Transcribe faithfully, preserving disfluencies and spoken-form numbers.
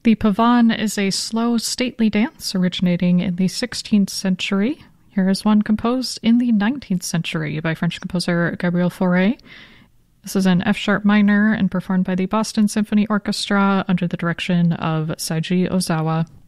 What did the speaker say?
The pavane is a slow, stately dance originating in the sixteenth century. Here is one composed in the nineteenth century by French composer Gabriel Fauré. This is in F-sharp minor and performed by the Boston Symphony Orchestra under the direction of Seiji Ozawa.